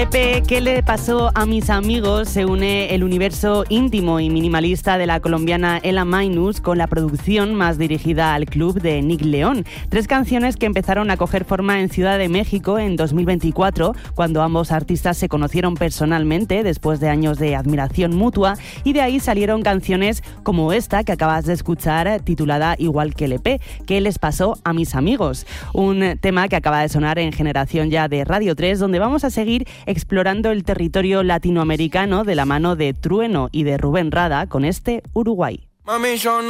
¿Qué le pasó a mis amigos? Se une el universo íntimo y minimalista de la colombiana Ela Minus con la producción más dirigida al club de Nick León. 3 canciones que empezaron a coger forma en Ciudad de México en 2024, cuando ambos artistas se conocieron personalmente después de años de admiración mutua, y de ahí salieron canciones como esta que acabas de escuchar, titulada igual que el EP, ¿Qué les pasó a mis amigos? Un tema que acaba de sonar en Generación Ya de Radio 3, donde vamos a seguir explorando el territorio latinoamericano de la mano de Trueno y de Rubén Rada con este Uruguay. Mami, yo